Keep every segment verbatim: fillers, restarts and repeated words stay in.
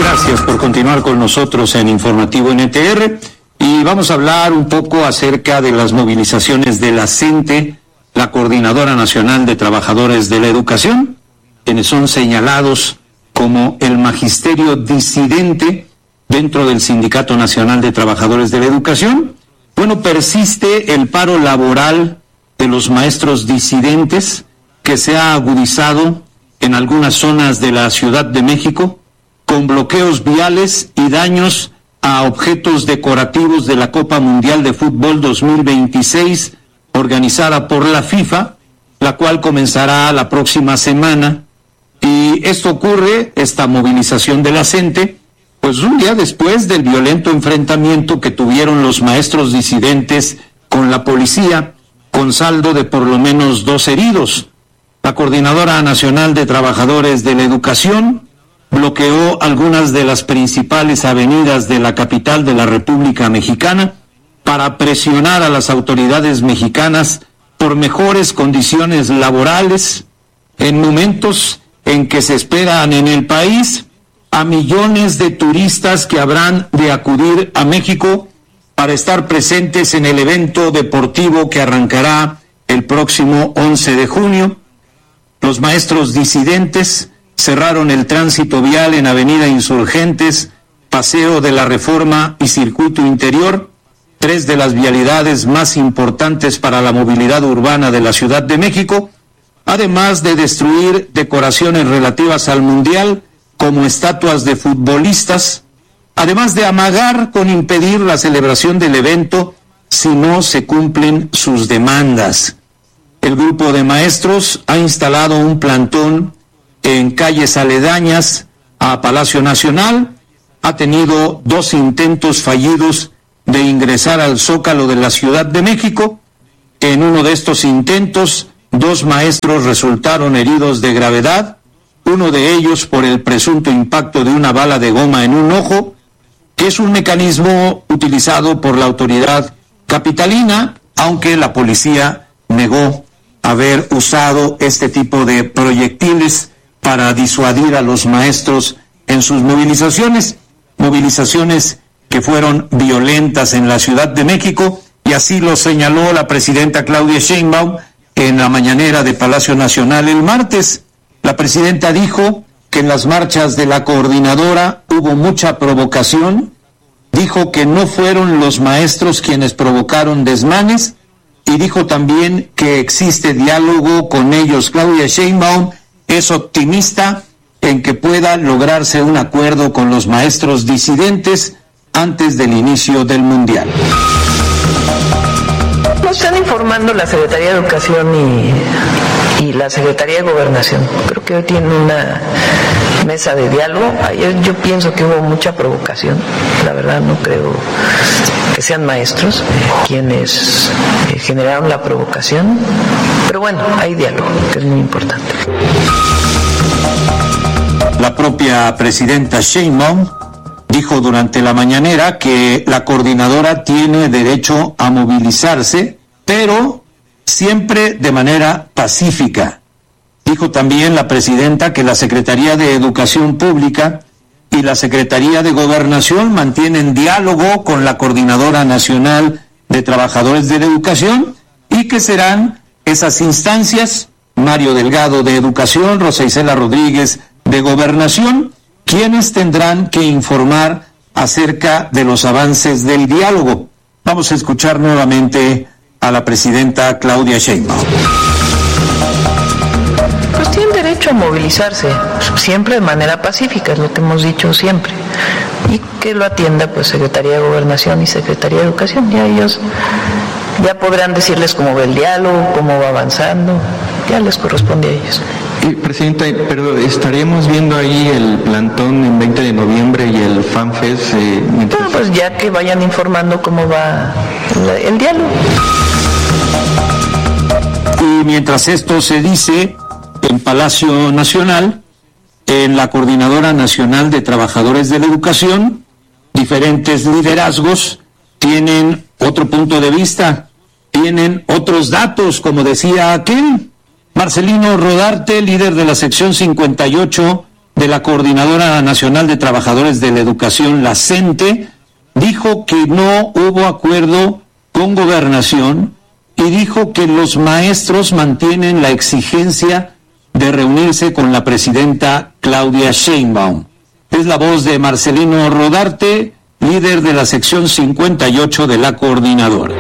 Gracias por continuar con nosotros en Informativo N T R y vamos a hablar un poco acerca de las movilizaciones de la CENTE, la Coordinadora Nacional de Trabajadores de la Educación, quienes son señalados como el magisterio disidente dentro del Sindicato Nacional de Trabajadores de la Educación. Bueno, persiste el paro laboral de los maestros disidentes que se ha agudizado en algunas zonas de la Ciudad de México, con bloqueos viales y daños a objetos decorativos de la Copa Mundial de Fútbol dos mil veintiséis, organizada por la FIFA, la cual comenzará la próxima semana. Y esto ocurre, esta movilización de la CENTE, pues un día después del violento enfrentamiento que tuvieron los maestros disidentes con la policía, con saldo de por lo menos dos heridos. La Coordinadora Nacional de Trabajadores de la Educación bloqueó algunas de las principales avenidas de la capital de la República Mexicana para presionar a las autoridades mexicanas por mejores condiciones laborales en momentos en que se esperan en el país a millones de turistas que habrán de acudir a México para estar presentes en el evento deportivo que arrancará el próximo once de junio. Los maestros disidentes cerraron el tránsito vial en Avenida Insurgentes, Paseo de la Reforma y Circuito Interior, tres de las vialidades más importantes para la movilidad urbana de la Ciudad de México, además de destruir decoraciones relativas al Mundial, como estatuas de futbolistas, además de amagar con impedir la celebración del evento si no se cumplen sus demandas. El grupo de maestros ha instalado un plantón en calles aledañas a Palacio Nacional, ha tenido dos intentos fallidos de ingresar al Zócalo de la Ciudad de México. En uno de estos intentos, dos maestros resultaron heridos de gravedad, uno de ellos por el presunto impacto de una bala de goma en un ojo, que es un mecanismo utilizado por la autoridad capitalina, aunque la policía negó haber usado este tipo de proyectiles para disuadir a los maestros en sus movilizaciones, movilizaciones que fueron violentas en la Ciudad de México, y así lo señaló la presidenta Claudia Sheinbaum en la mañanera de Palacio Nacional el martes. La presidenta dijo que en las marchas de la coordinadora hubo mucha provocación, dijo que no fueron los maestros quienes provocaron desmanes, y dijo también que existe diálogo con ellos. Claudia Sheinbaum es optimista en que pueda lograrse un acuerdo con los maestros disidentes antes del inicio del Mundial. Nos están informando la Secretaría de Educación y, y la Secretaría de Gobernación. Creo que hoy tienen una mesa de diálogo. Ayer yo pienso que hubo mucha provocación. La verdad no creo que sean maestros quienes eh, generaron la provocación. Pero bueno, hay diálogo, que es muy importante. La propia presidenta Sheinbaum dijo durante la mañanera que la coordinadora tiene derecho a movilizarse, pero siempre de manera pacífica. Dijo también la presidenta que la Secretaría de Educación Pública y la Secretaría de Gobernación mantienen diálogo con la Coordinadora Nacional de Trabajadores de la Educación y que serán esas instancias, Mario Delgado de Educación, Rosa Isela Rodríguez de Gobernación, quienes tendrán que informar acerca de los avances del diálogo. Vamos a escuchar nuevamente a la presidenta Claudia Sheinbaum. Pues tienen derecho a movilizarse, siempre de manera pacífica, es lo que hemos dicho siempre. Y que lo atienda pues Secretaría de Gobernación y Secretaría de Educación. Ya ellos ya podrán decirles cómo va el diálogo, cómo va avanzando, ya les corresponde a ellos. Eh, Presidenta, pero estaremos viendo ahí el plantón en veinte de noviembre y el FanFest. Eh, mientras... Bueno, pues ya que vayan informando cómo va el, el diálogo. Y mientras esto se dice, en Palacio Nacional, en la Coordinadora Nacional de Trabajadores de la Educación, diferentes liderazgos tienen otro punto de vista, tienen otros datos, como decía aquel. Marcelino Rodarte, líder de la sección cincuenta y ocho de la Coordinadora Nacional de Trabajadores de la Educación, la CENTE, dijo que no hubo acuerdo con Gobernación y dijo que los maestros mantienen la exigencia de reunirse con la presidenta Claudia Sheinbaum. Es la voz de Marcelino Rodarte, líder de la sección cincuenta y ocho de la Coordinadora.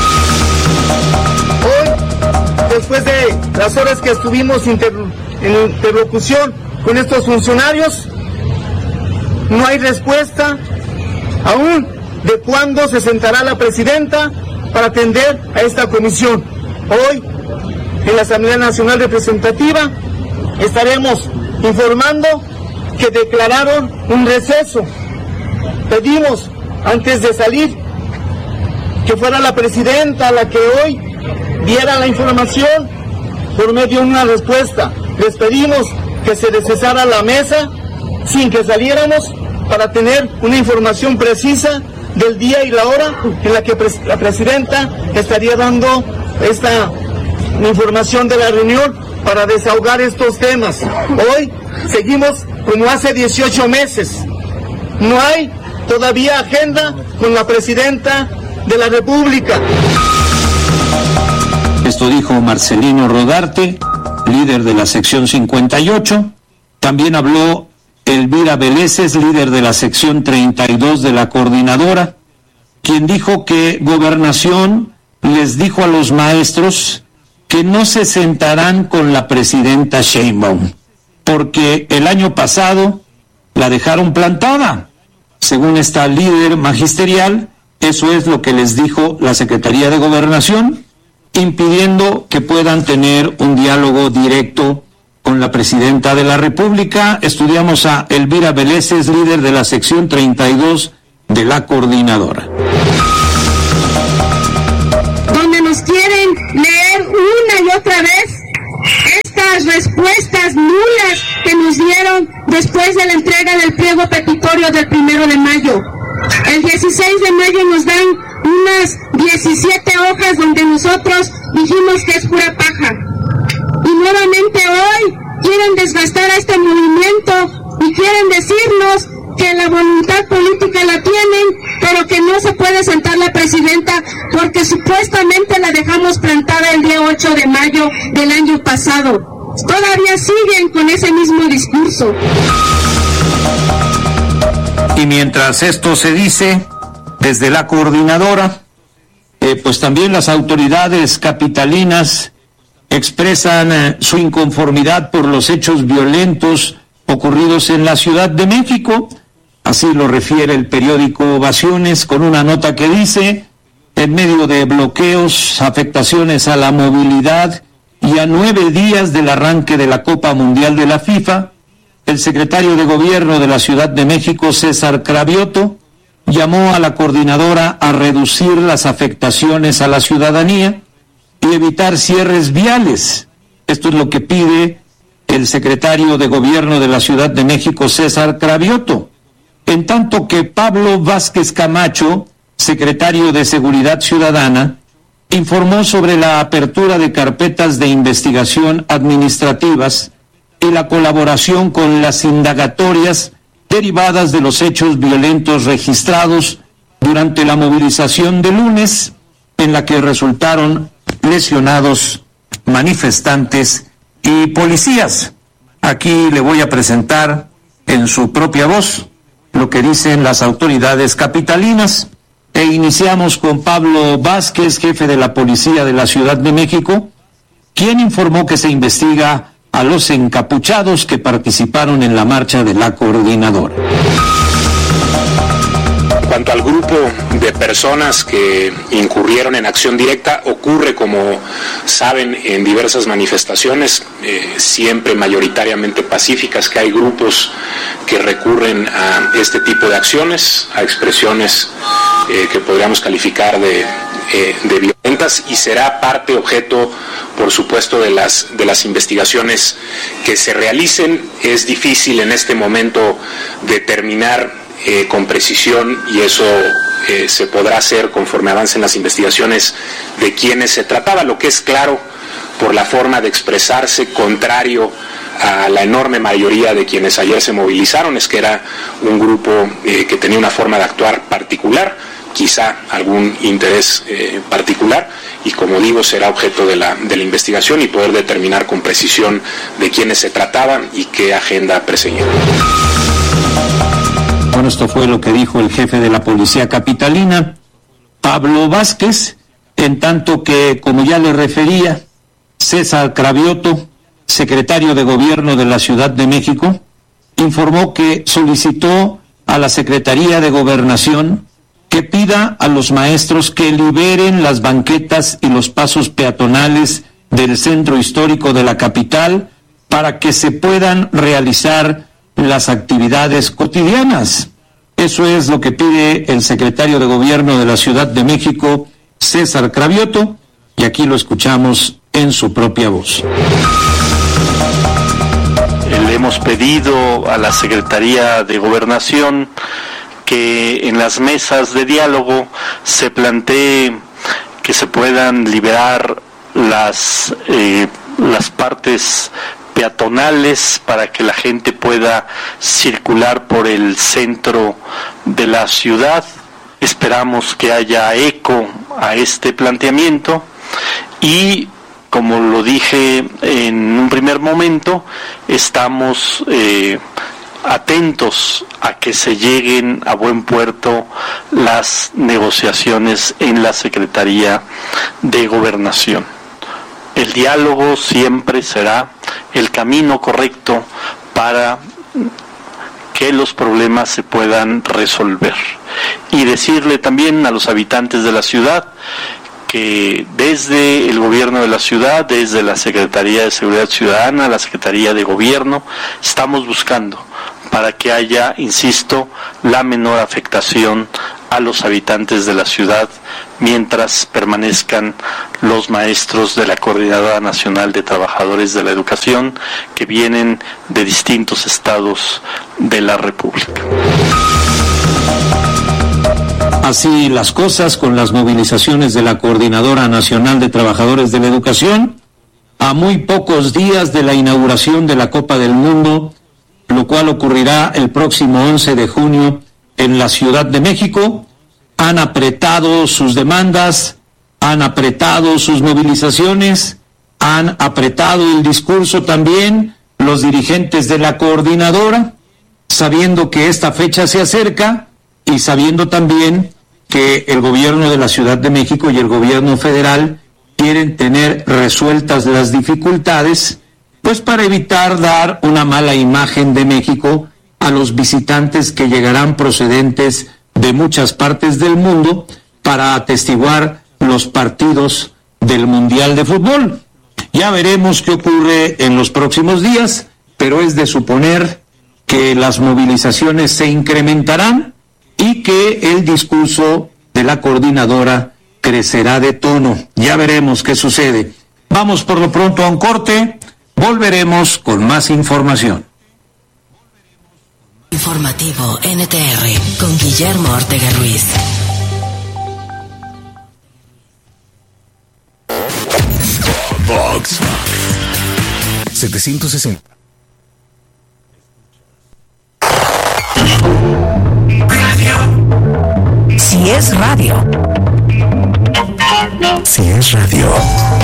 Hoy, después de las horas que estuvimos inter- en interlocución con estos funcionarios, no hay respuesta aún de cuándo se sentará la presidenta para atender a esta comisión. Hoy, en la Asamblea Nacional Representativa, estaremos informando que declararon un receso. Pedimos, antes de salir, que fuera la presidenta la que hoy diera la información por medio de una respuesta. Les pedimos que se recesara la mesa sin que saliéramos para tener una información precisa del día y la hora en la que pres- la presidenta estaría dando esta información de la reunión para desahogar estos temas. Hoy seguimos como hace dieciocho meses. No hay todavía agenda con la presidenta de la República. Esto dijo Marcelino Rodarte, líder de la sección cincuenta y ocho. También habló Elvira Veleses, líder de la sección treinta y dos de la Coordinadora, quien dijo que Gobernación les dijo a los maestros que no se sentarán con la presidenta Sheinbaum, porque el año pasado la dejaron plantada. Según esta líder magisterial, eso es lo que les dijo la Secretaría de Gobernación, impidiendo que puedan tener un diálogo directo con la presidenta de la República. Estudiamos a Elvira Veleses, líder de la sección treinta y dos de la Coordinadora. Donde nos quieren leer una y otra vez estas respuestas nulas que nos dieron después de la entrega del pliego petitorio del primero de mayo. El dieciséis de mayo nos dan unas diecisiete hojas donde nosotros dijimos que es pura paja. Y nuevamente hoy quieren desgastar a este movimiento y quieren decirnos que la voluntad política la tienen, pero que no se puede sentar la presidenta porque supuestamente la dejamos plantada el día ocho de mayo del año pasado. Todavía siguen con ese mismo discurso. Y mientras esto se dice, desde la Coordinadora, eh, pues también las autoridades capitalinas expresan eh, su inconformidad por los hechos violentos ocurridos en la Ciudad de México. Así lo refiere el periódico Ovaciones con una nota que dice: en medio de bloqueos, afectaciones a la movilidad y a nueve días del arranque de la Copa Mundial de la FIFA, el secretario de Gobierno de la Ciudad de México, César Cravioto, llamó a la Coordinadora a reducir las afectaciones a la ciudadanía y evitar cierres viales. Esto es lo que pide el secretario de Gobierno de la Ciudad de México, César Cravioto. En tanto que Pablo Vázquez Camacho, secretario de Seguridad Ciudadana, informó sobre la apertura de carpetas de investigación administrativas y la colaboración con las indagatorias derivadas de los hechos violentos registrados durante la movilización de lunes, en la que resultaron lesionados manifestantes y policías. Aquí le voy a presentar en su propia voz lo que dicen las autoridades capitalinas. E iniciamos con Pablo Vázquez, jefe de la Policía de la Ciudad de México, quien informó que se investiga a los encapuchados que participaron en la marcha de la Coordinadora. En cuanto al grupo de personas que incurrieron en acción directa, ocurre, como saben, en diversas manifestaciones, eh, siempre mayoritariamente pacíficas, que hay grupos que recurren a este tipo de acciones, a expresiones eh, que podríamos calificar de, eh, de violentas, y será parte, objeto, por supuesto, de las, de las investigaciones que se realicen. Es difícil en este momento determinar Eh, con precisión, y eso eh, se podrá hacer conforme avancen las investigaciones, de quiénes se trataba. Lo que es claro, por la forma de expresarse, contrario a la enorme mayoría de quienes ayer se movilizaron es que era un grupo eh, que tenía una forma de actuar particular, quizá algún interés eh, particular, y como digo, será objeto de la, de la investigación y poder determinar con precisión de quiénes se trataba y qué agenda perseguían. Bueno, esto fue lo que dijo el jefe de la Policía Capitalina, Pablo Vázquez, en tanto que, como ya le refería, César Cravioto, secretario de Gobierno de la Ciudad de México, informó que solicitó a la Secretaría de Gobernación que pida a los maestros que liberen las banquetas y los pasos peatonales del centro histórico de la capital para que se puedan realizar las actividades cotidianas. Eso es lo que pide el secretario de Gobierno de la Ciudad de México, César Cravioto, y aquí lo escuchamos en su propia voz. Le hemos pedido a la Secretaría de Gobernación que en las mesas de diálogo se plantee que se puedan liberar las, eh, las partes peatonales para que la gente pueda circular por el centro de la ciudad. Esperamos que haya eco a este planteamiento y, como lo dije en un primer momento, estamos eh, atentos a que se lleguen a buen puerto las negociaciones en la Secretaría de Gobernación. El diálogo siempre será el camino correcto para que los problemas se puedan resolver. Y decirle también a los habitantes de la ciudad que desde el gobierno de la ciudad, desde la Secretaría de Seguridad Ciudadana, la Secretaría de Gobierno, estamos buscando para que haya, insisto, la menor afectación a los habitantes de la ciudad mientras permanezcan los maestros de la Coordinadora Nacional de Trabajadores de la Educación que vienen de distintos estados de la República. Así las cosas con las movilizaciones de la Coordinadora Nacional de Trabajadores de la Educación, a muy pocos días de la inauguración de la Copa del Mundo, lo cual ocurrirá el próximo once de junio en la Ciudad de México. Han apretado sus demandas, han apretado sus movilizaciones, han apretado el discurso también los dirigentes de la coordinadora, sabiendo que esta fecha se acerca y sabiendo también que el gobierno de la Ciudad de México y el gobierno federal quieren tener resueltas las dificultades, pues para evitar dar una mala imagen de México a los visitantes que llegarán procedentes de muchas partes del mundo para atestiguar los partidos del Mundial de Fútbol. Ya veremos qué ocurre en los próximos días, pero es de suponer que las movilizaciones se incrementarán y que el discurso de la coordinadora crecerá de tono. Ya veremos qué sucede. Vamos por lo pronto a un corte. Volveremos con más información. Informativo N T R con Guillermo Ortega Ruiz. Vox setecientos sesenta. Radio. Si es radio. Si es radio.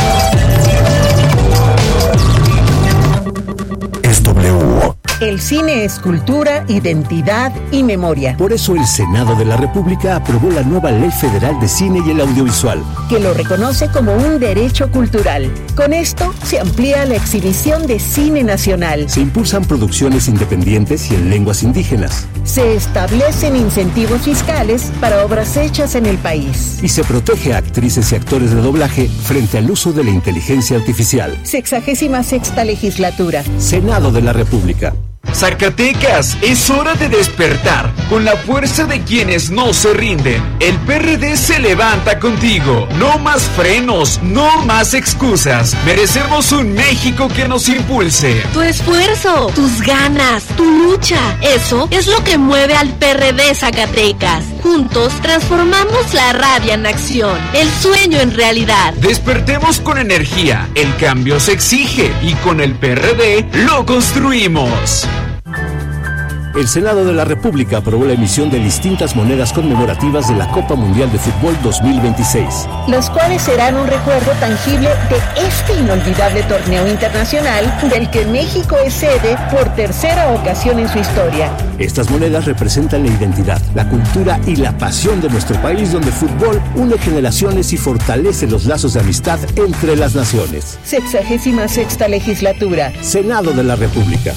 Es W. El cine es cultura, identidad y memoria. Por eso el Senado de la República aprobó la nueva Ley Federal de Cine y el Audiovisual, que lo reconoce como un derecho cultural. Con esto se amplía la exhibición de cine nacional. Se impulsan producciones independientes y en lenguas indígenas. Se establecen incentivos fiscales para obras hechas en el país. Y se protege a actrices y actores de doblaje frente al uso de la inteligencia artificial. Sexagésima sexta legislatura. Senado de la República. Zacatecas, es hora de despertar con la fuerza de quienes no se rinden. El P R D se levanta contigo. No más frenos, no más excusas. Merecemos un México que nos impulse. Tu esfuerzo, tus ganas, tu lucha, eso es lo que mueve al P R D Zacatecas. juntos transformamos la rabia en acción, el sueño en realidad. Despertemos con energía, el cambio se exige y con el P R D lo construimos. El Senado de la República aprobó la emisión de distintas monedas conmemorativas de la Copa Mundial de Fútbol dos mil veintiséis. Los cuales serán un recuerdo tangible de este inolvidable torneo internacional del que México es sede por tercera ocasión en su historia. Estas monedas representan la identidad, la cultura y la pasión de nuestro país, donde el fútbol une generaciones y fortalece los lazos de amistad entre las naciones. Sexagésima sexta legislatura. Senado de la República.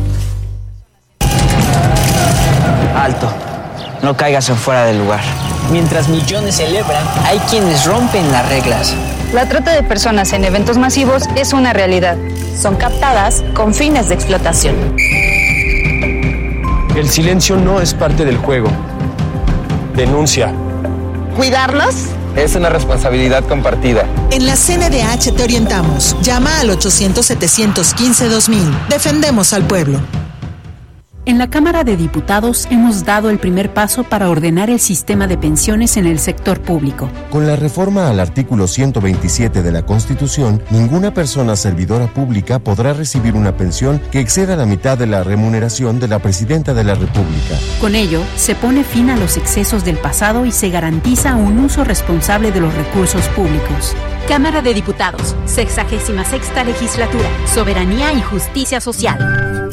Alto, no caigas en fuera del lugar. Mientras millones celebran, hay quienes rompen las reglas. La trata de personas en eventos masivos es una realidad. Son captadas con fines de explotación. El silencio no es parte del juego. Denuncia. ¿Cuidarlos? Es una responsabilidad compartida. En la C N D H te orientamos. Llama al ochocientos, setecientos quince, dos mil. Defendemos al pueblo. En la Cámara de Diputados hemos dado el primer paso para ordenar el sistema de pensiones en el sector público. Con la reforma al artículo ciento veintisiete de la Constitución, ninguna persona servidora pública podrá recibir una pensión que exceda la mitad de la remuneración de la Presidenta de la República. Con ello, se pone fin a los excesos del pasado y se garantiza un uso responsable de los recursos públicos. Cámara de Diputados, sexagésima sexta legislatura, soberanía y justicia social.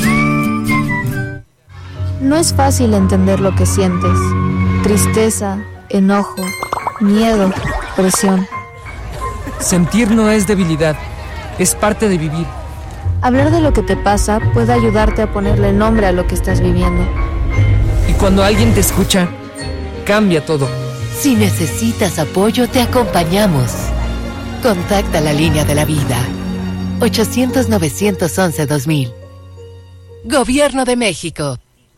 No es fácil entender lo que sientes. Tristeza, enojo, miedo, presión. Sentir no es debilidad, es parte de vivir. Hablar de lo que te pasa puede ayudarte a ponerle nombre a lo que estás viviendo. Y cuando alguien te escucha, cambia todo. Si necesitas apoyo, te acompañamos. Contacta la línea de la vida. ochocientos, novecientos once, dos mil. Gobierno de México.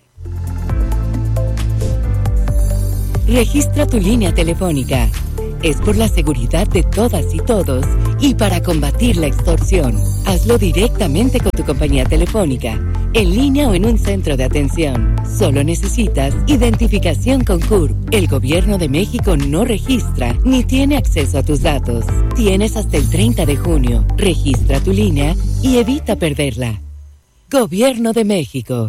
Registra tu línea telefónica. Es por la seguridad de todas y todos y para combatir la extorsión. Hazlo directamente con tu compañía telefónica, en línea o en un centro de atención. Solo necesitas identificación con C U R P. El Gobierno de México no registra ni tiene acceso a tus datos. Tienes hasta el treinta de junio. Registra tu línea y evita perderla. Gobierno de México.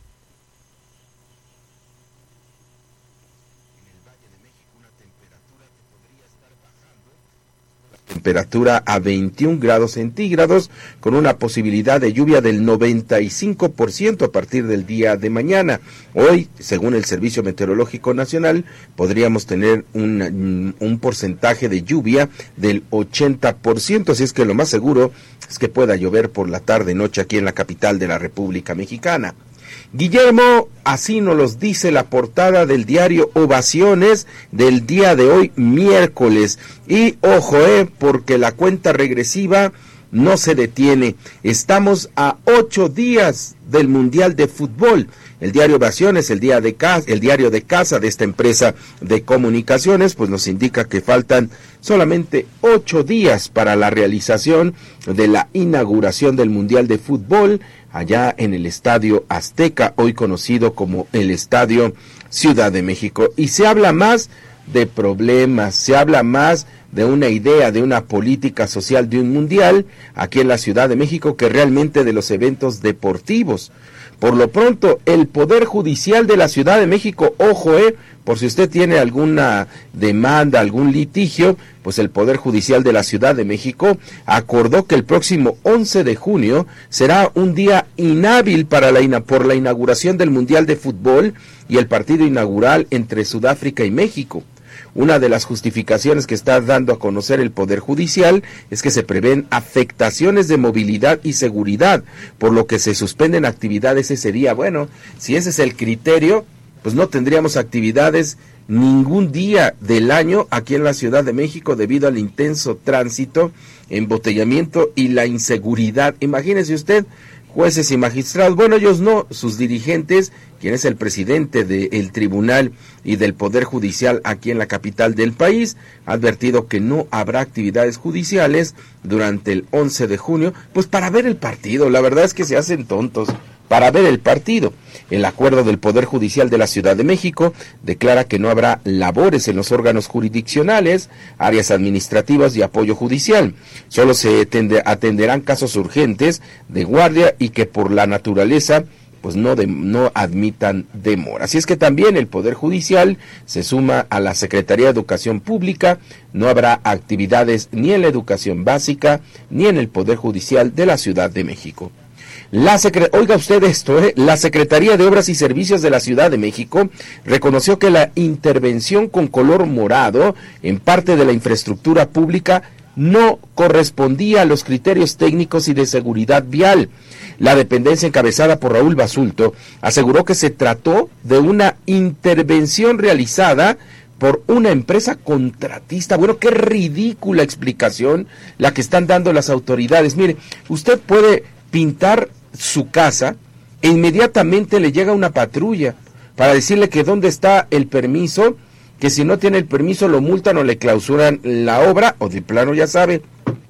Temperatura a veintiún grados centígrados, con una posibilidad de lluvia del noventa y cinco por ciento a partir del día de mañana. Hoy, según el Servicio Meteorológico Nacional, podríamos tener un, un porcentaje de lluvia del ochenta por ciento, así es que lo más seguro es que pueda llover por la tarde-noche aquí en la capital de la República Mexicana. Guillermo, así nos los dice la portada del diario Ovaciones del día de hoy, miércoles. Y ojo, eh, porque la cuenta regresiva no se detiene. Estamos a ocho días del Mundial de Fútbol. El diario Ovaciones, el, día de casa, el diario de casa de esta empresa de comunicaciones, pues nos indica que faltan solamente ocho días para la realización de la inauguración del Mundial de Fútbol allá en el Estadio Azteca, hoy conocido como el Estadio Ciudad de México. Y se habla más de problemas, se habla más de una idea, de una política social de un mundial aquí en la Ciudad de México que realmente de los eventos deportivos. Por lo pronto, el Poder Judicial de la Ciudad de México, ojo, eh, por si usted tiene alguna demanda, algún litigio, pues el Poder Judicial de la Ciudad de México acordó que el próximo once de junio será un día inhábil para la, por la inauguración del Mundial de Fútbol y el partido inaugural entre Sudáfrica y México. Una de las justificaciones que está dando a conocer el Poder Judicial es que se prevén afectaciones de movilidad y seguridad, por lo que se suspenden actividades ese día. Bueno, si ese es el criterio, pues no tendríamos actividades ningún día del año aquí en la Ciudad de México debido al intenso tránsito, embotellamiento y la inseguridad. Imagínese usted, jueces y magistrados, bueno, ellos no, sus dirigentes, quien es el presidente del Tribunal y del Poder Judicial aquí en la capital del país, ha advertido que no habrá actividades judiciales durante el once de junio, pues para ver el partido. La verdad es que se hacen tontos. Para ver el partido. El acuerdo del Poder Judicial de la Ciudad de México declara que no habrá labores en los órganos jurisdiccionales, áreas administrativas y apoyo judicial. Solo se atenderán casos urgentes de guardia y que por la naturaleza pues no, de, no admitan demora. Así es que también el Poder Judicial se suma a la Secretaría de Educación Pública. No habrá actividades ni en la educación básica ni en el Poder Judicial de la Ciudad de México. La secre- Oiga usted esto, ¿eh? La Secretaría de Obras y Servicios de la Ciudad de México reconoció que la intervención con color morado en parte de la infraestructura pública no correspondía a los criterios técnicos y de seguridad vial. La dependencia encabezada por Raúl Basulto aseguró que se trató de una intervención realizada por una empresa contratista. Bueno, qué ridícula explicación la que están dando las autoridades. Mire, usted puede pintar su casa e inmediatamente le llega una patrulla para decirle que dónde está el permiso, que si no tiene el permiso lo multan o le clausuran la obra, o de plano ya sabe,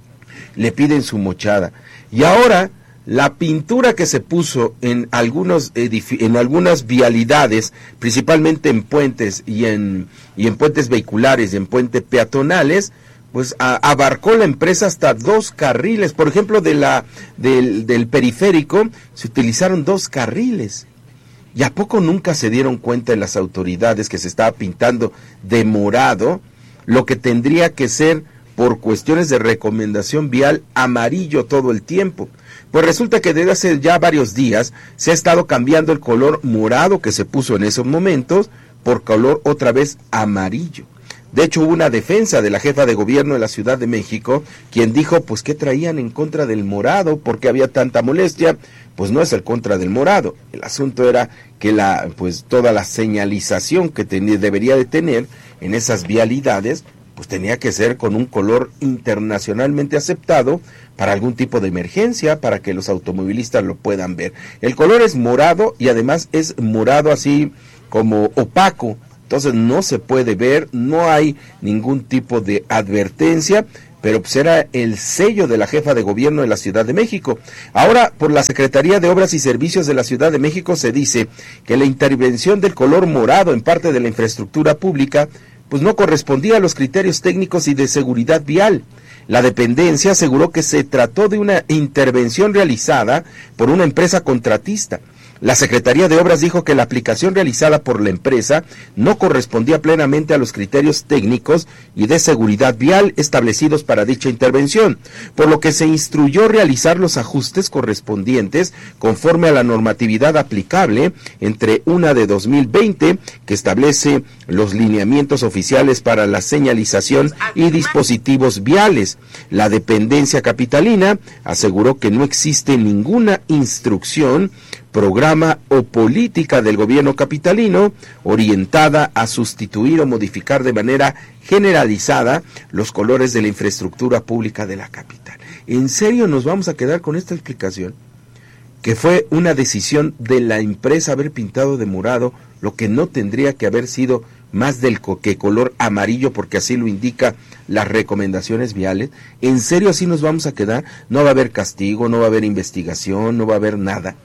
le piden su mochada. Y ahora la pintura que se puso en algunos edifi- en algunas vialidades, principalmente en puentes y en y en puentes vehiculares y en puentes peatonales, pues a, abarcó la empresa hasta dos carriles. Por ejemplo, de la del, del periférico se utilizaron dos carriles. ¿Y a poco nunca se dieron cuenta en las autoridades que se estaba pintando de morado lo que tendría que ser, por cuestiones de recomendación vial, amarillo todo el tiempo? Pues resulta que desde hace ya varios días se ha estado cambiando el color morado que se puso en esos momentos por color otra vez amarillo. De hecho, hubo una defensa de la jefa de gobierno de la Ciudad de México, quien dijo, pues, ¿qué traían en contra del morado? ¿Por qué había tanta molestia? Pues no es el contra del morado. El asunto era que la, pues, toda la señalización que tenía, debería de tener en esas vialidades, pues tenía que ser con un color internacionalmente aceptado para algún tipo de emergencia, para que los automovilistas lo puedan ver. El color es morado y además es morado así como opaco. Entonces no se puede ver, no hay ningún tipo de advertencia, pero pues era el sello de la jefa de gobierno de la Ciudad de México. Ahora, por la Secretaría de Obras y Servicios de la Ciudad de México se dice que la intervención del color morado en parte de la infraestructura pública pues no correspondía a los criterios técnicos y de seguridad vial. La dependencia aseguró que se trató de una intervención realizada por una empresa contratista. La Secretaría de Obras dijo que la aplicación realizada por la empresa no correspondía plenamente a los criterios técnicos y de seguridad vial establecidos para dicha intervención, por lo que se instruyó realizar los ajustes correspondientes conforme a la normatividad aplicable, entre una de dos mil veinte, que establece los lineamientos oficiales para la señalización y dispositivos viales. La dependencia capitalina aseguró que no existe ninguna instrucción, programa o política del gobierno capitalino orientada a sustituir o modificar de manera generalizada los colores de la infraestructura pública de la capital. ¿En serio nos vamos a quedar con esta explicación? Que fue una decisión de la empresa haber pintado de morado lo que no tendría que haber sido más del co- que color amarillo, porque así lo indica las recomendaciones viales. ¿En serio así nos vamos a quedar? No va a haber castigo, no va a haber investigación, no va a haber nada.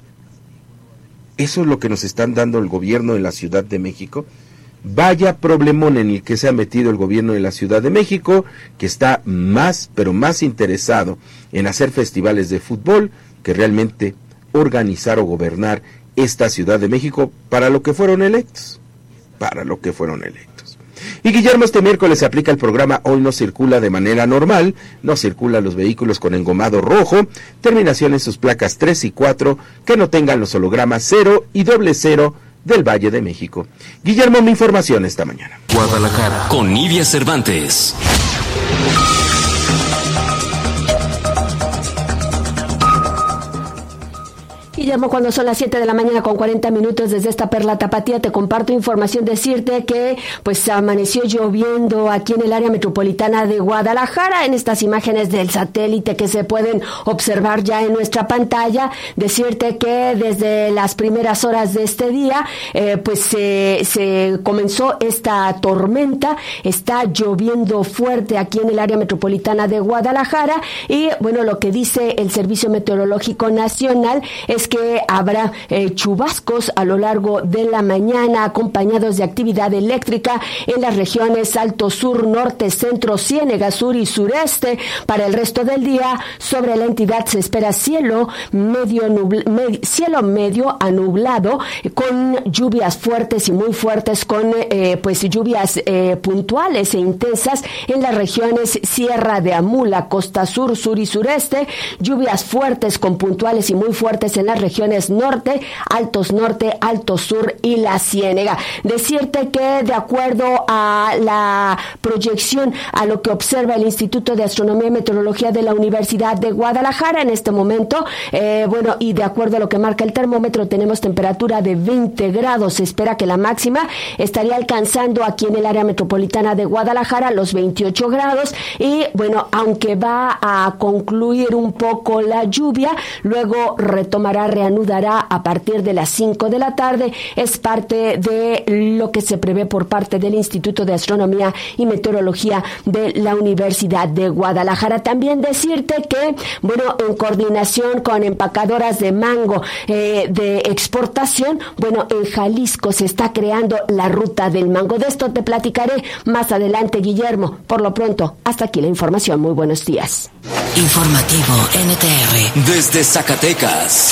Eso es lo que nos están dando el gobierno de la Ciudad de México. Vaya problemón en el que se ha metido el gobierno de la Ciudad de México, que está más, pero más interesado en hacer festivales de fútbol que realmente organizar o gobernar esta Ciudad de México para lo que fueron electos. Para lo que fueron electos. Y Guillermo, este miércoles se aplica el programa Hoy no circula de manera normal, no circulan los vehículos con engomado rojo, terminación en sus placas tres y cuatro, que no tengan los hologramas cero y doble cero del Valle de México. Guillermo, mi información esta mañana. Guadalajara, con Nidia Cervantes. Guillermo, cuando son las siete de la mañana con cuarenta minutos desde esta Perla Tapatía, te comparto información, decirte que pues amaneció lloviendo aquí en el área metropolitana de Guadalajara, en estas imágenes del satélite que se pueden observar ya en nuestra pantalla. Decirte que desde las primeras horas de este día, eh, pues se, se comenzó esta tormenta, está lloviendo fuerte aquí en el área metropolitana de Guadalajara y bueno, lo que dice el Servicio Meteorológico Nacional es que habrá eh, chubascos a lo largo de la mañana acompañados de actividad eléctrica en las regiones Alto Sur, Norte, Centro, Ciénega Sur y Sureste. Para el resto del día, sobre la entidad se espera cielo medio, nubl- med- cielo medio a nublado con lluvias fuertes y muy fuertes, con eh, pues lluvias eh, puntuales e intensas en las regiones Sierra de Amula, Costa Sur, Sur y Sureste, lluvias fuertes con puntuales y muy fuertes en las regiones Norte, Altos Norte, Alto Sur y la Ciénega. Decirte que de acuerdo a la proyección, a lo que observa el Instituto de Astronomía y Meteorología de la Universidad de Guadalajara en este momento, eh, bueno, y de acuerdo a lo que marca el termómetro, tenemos temperatura de veinte grados. Se espera que la máxima estaría alcanzando aquí en el área metropolitana de Guadalajara los veintiocho grados y bueno, aunque va a concluir un poco la lluvia, luego retomará, reanudará a partir de las cinco de la tarde. Es parte de lo que se prevé por parte del Instituto de Astronomía y Meteorología de la Universidad de Guadalajara. También decirte que, bueno, en coordinación con empacadoras de mango eh, de exportación, bueno, en Jalisco se está creando la ruta del mango. De esto te platicaré más adelante, Guillermo. Por lo pronto, hasta aquí la información. Muy buenos días. Informativo N T R desde Zacatecas.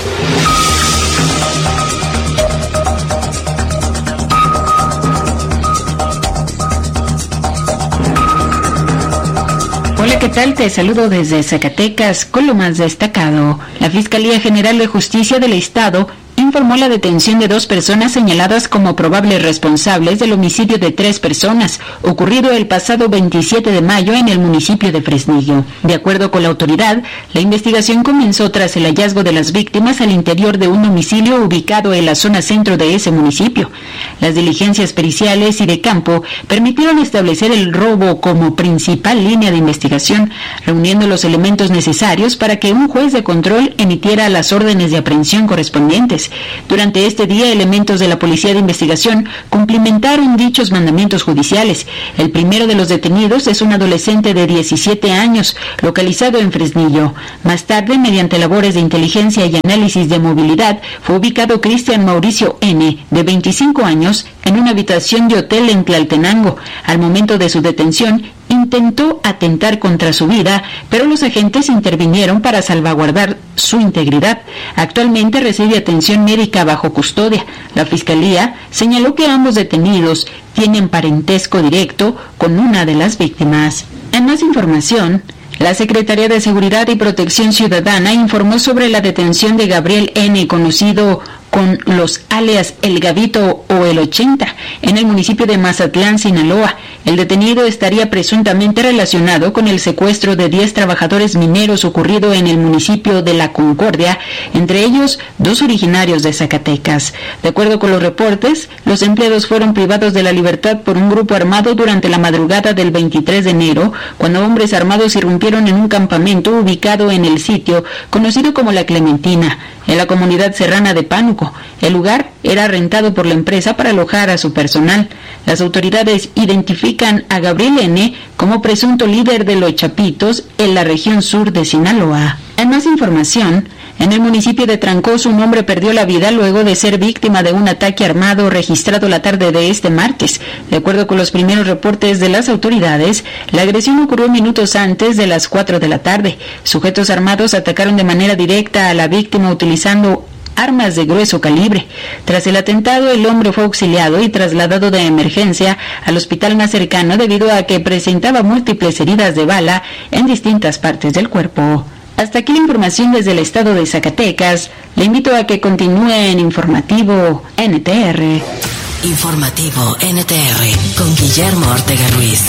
Hola, ¿qué tal? Te saludo desde Zacatecas con lo más destacado. La Fiscalía General de Justicia del Estado informó la detención de dos personas señaladas como probables responsables del homicidio de tres personas, ocurrido el pasado veintisiete de mayo en el municipio de Fresnillo. De acuerdo con la autoridad, la investigación comenzó tras el hallazgo de las víctimas al interior de un domicilio ubicado en la zona centro de ese municipio. Las diligencias periciales y de campo permitieron establecer el robo como principal línea de investigación, reuniendo los elementos necesarios para que un juez de control emitiera las órdenes de aprehensión correspondientes. Durante este día, elementos de la Policía de Investigación cumplimentaron dichos mandamientos judiciales. El primero de los detenidos es un adolescente de diecisiete años, localizado en Fresnillo. Más tarde, mediante labores de inteligencia y análisis de movilidad, fue ubicado Cristian Mauricio N., de veinticinco años, en una habitación de hotel en Tlaltenango. Al momento de su detención, intentó atentar contra su vida, pero los agentes intervinieron para salvaguardar su integridad. Actualmente recibe atención médica bajo custodia. La Fiscalía señaló que ambos detenidos tienen parentesco directo con una de las víctimas. En más información, la Secretaría de Seguridad y Protección Ciudadana informó sobre la detención de Gabriel N., conocido con los alias El Gavito o El ochenta, en el municipio de Mazatlán, Sinaloa. El detenido estaría presuntamente relacionado con el secuestro de diez trabajadores mineros ocurrido en el municipio de La Concordia, entre ellos dos originarios de Zacatecas. De acuerdo con los reportes, los empleados fueron privados de la libertad por un grupo armado durante la madrugada del veintitrés de enero, cuando hombres armados irrumpieron en un campamento ubicado en el sitio conocido como La Clementina, en la comunidad serrana de Pánuco. El lugar era rentado por la empresa para alojar a su personal. Las autoridades identifican a Gabriel N. como presunto líder de los Chapitos en la región sur de Sinaloa. En más información, en el municipio de Trancoso, un hombre perdió la vida luego de ser víctima de un ataque armado registrado la tarde de este martes. De acuerdo con los primeros reportes de las autoridades, la agresión ocurrió minutos antes de las cuatro de la tarde. Sujetos armados atacaron de manera directa a la víctima utilizando armas de grueso calibre. Tras el atentado, el hombre fue auxiliado y trasladado de emergencia al hospital más cercano debido a que presentaba múltiples heridas de bala en distintas partes del cuerpo. Hasta aquí la información desde el estado de Zacatecas. Le invito a que continúe en Informativo N T R. Informativo N T R con Guillermo Ortega Ruiz.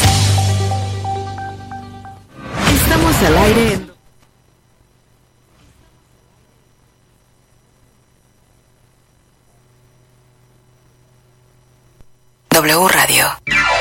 Estamos al aire. W Radio.